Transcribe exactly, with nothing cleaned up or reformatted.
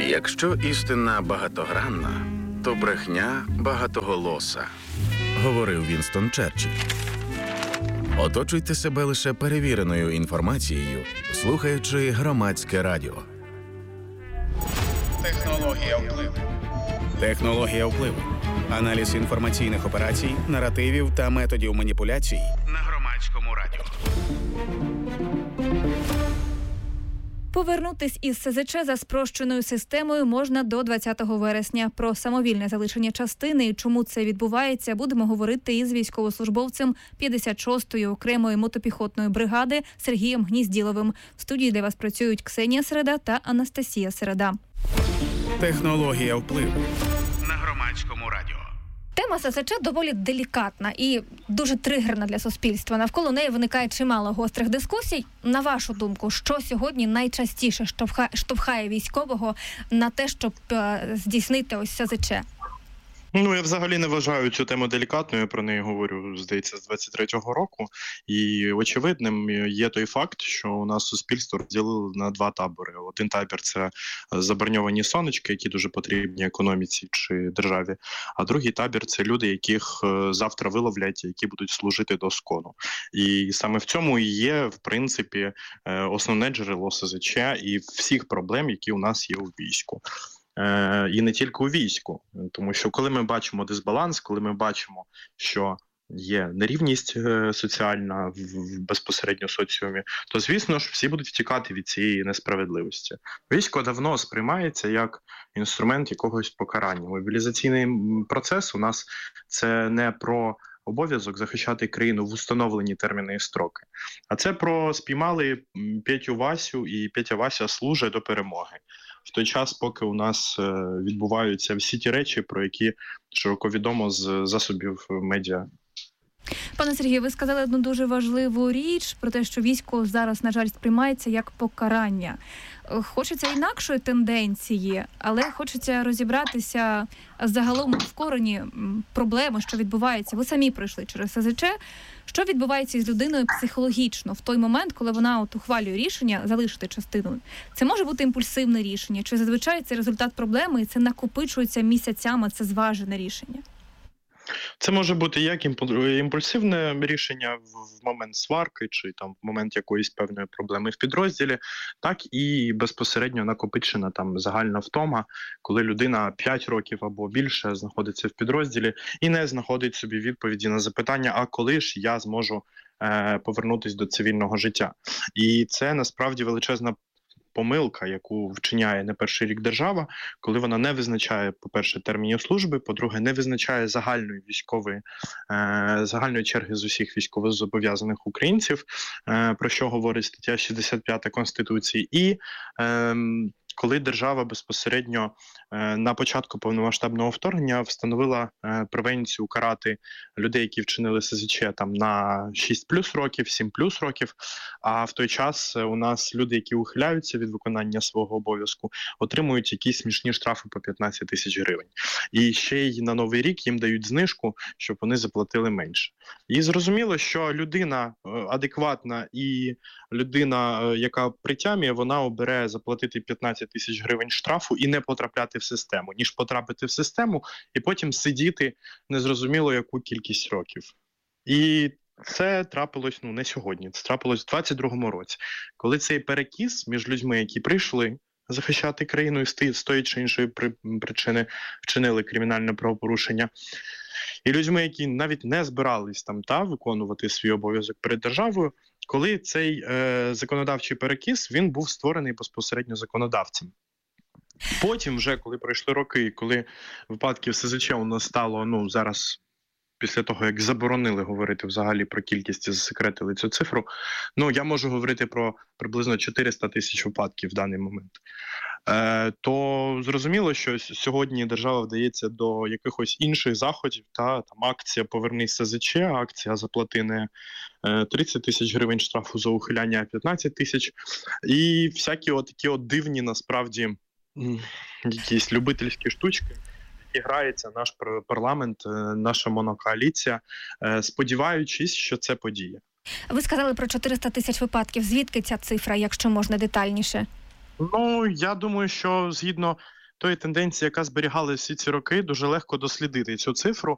Якщо істина багатогранна, то брехня багатоголоса, говорив Вінстон Черчилль. Оточуйте себе лише перевіреною інформацією, слухаючи Громадське радіо. Технологія впливу. Технологія впливу. Аналіз інформаційних операцій, наративів та методів маніпуляцій на Громадському радіо. Повернутись із ес зе че за спрощеною системою можна до двадцятого вересня. Про самовільне залишення частини і чому це відбувається, будемо говорити із військовослужбовцем п'ятдесят шостої окремої мотопіхотної бригади Сергієм Гнізділовим. В студії для вас працюють Ксенія Середа та Анастасія Середа. Технологія впливу на Громадському радіо. Тема ес зе че доволі делікатна і дуже тригерна для суспільства. Навколо неї виникає чимало гострих дискусій. На вашу думку, що сьогодні найчастіше штовхає, штовхає військового на те, щоб е, здійснити ось ес зе че? Ну, я взагалі не вважаю цю тему делікатною, я про неї говорю, здається, з двадцять третього року. І очевидним є той факт, що у нас суспільство розділили на два табори. Один табір – це заброньовані сонечки, які дуже потрібні економіці чи державі. А другий табір – це люди, яких завтра виловлять, які будуть служити до скону. І саме в цьому і є, в принципі, основне джерело ес зе че і всіх проблем, які у нас є у війську. І не тільки у війську, тому що коли ми бачимо дисбаланс, коли ми бачимо, що є нерівність соціальна в безпосередньо соціумі, то, звісно ж, всі будуть втікати від цієї несправедливості. Військо давно сприймається як інструмент якогось покарання. Мобілізаційний процес у нас – це не про обов'язок захищати країну в установлені терміни і строки. А це про спіймали Петю Васю, і Петя Вася служить до перемоги. В той час, поки у нас відбуваються всі ті речі, про які широко відомо з засобів медіа. Пане Сергію, ви сказали одну дуже важливу річ про те, що військо зараз, на жаль, сприймається як покарання. Хочеться інакшої тенденції, але хочеться розібратися загалом в корені проблеми, що відбувається. Ви самі пройшли через ес зе че. Що відбувається із людиною психологічно в той момент, коли вона от ухвалює рішення залишити частину? Це може бути імпульсивне рішення? Чи зазвичай це результат проблеми і це накопичується місяцями, це зважене рішення? Це може бути як імпульсивне рішення в момент сварки чи там в момент якоїсь певної проблеми в підрозділі, так і безпосередньо накопичена там загальна втома, коли людина п'ять років або більше знаходиться в підрозділі і не знаходить собі відповіді на запитання, а коли ж я зможу е, повернутися до цивільного життя. І це насправді величезна помилка, яку вчиняє не перший рік держава, коли вона не визначає, по-перше, термінів служби, по-друге, не визначає загальної військової, е, загальної черги з усіх військовозобов'язаних українців, е, про що говорить стаття шістдесят п'ята Конституції, і е, коли держава безпосередньо е, на початку повномасштабного вторгнення встановила е, превенцію карати людей, які вчинили ес зе че там на шість плюс років, сім плюс років, а в той час у нас люди, які ухиляються від виконання свого обов'язку, отримують якісь смішні штрафи по п'ятнадцять тисяч гривень. І ще й на Новий рік їм дають знижку, щоб вони заплатили менше. І зрозуміло, що людина адекватна і людина, яка при тямі, вона обере заплатити п'ятнадцять тисяч гривень штрафу і не потрапляти в систему, ніж потрапити в систему і потім сидіти незрозуміло яку кількість років. І це трапилось ну, не сьогодні, це трапилось в двадцять другому році, коли цей перекіс між людьми, які прийшли захищати країну і з тої чи іншої причини вчинили кримінальне правопорушення, і людьми, які навіть не збирались там та виконувати свій обов'язок перед державою, коли цей е, законодавчий перекіс, він був створений безпосередньо законодавцем. Потім вже, коли пройшли роки, коли випадків ес зе че у нас стало, ну, зараз, після того, як заборонили говорити взагалі про кількість і засекретили цю цифру, ну, я можу говорити про приблизно чотириста тисяч випадків в даний момент. Е, то зрозуміло, що сьогодні держава вдається до якихось інших заходів, та там акція «Повернись ес зе че», акція «Заплати не тридцять тисяч гривень штрафу за ухиляння, а п'ятнадцять тисяч». І всякі от такі от дивні, насправді, якісь любительські штучки, які грається наш парламент, наша монокоаліція, сподіваючись, що це подіє. Ви сказали про чотириста тисяч випадків. Звідки ця цифра, якщо можна детальніше? Ну, я думаю, що згідно тої тенденції, яка зберігалася всі ці роки, дуже легко дослідити цю цифру.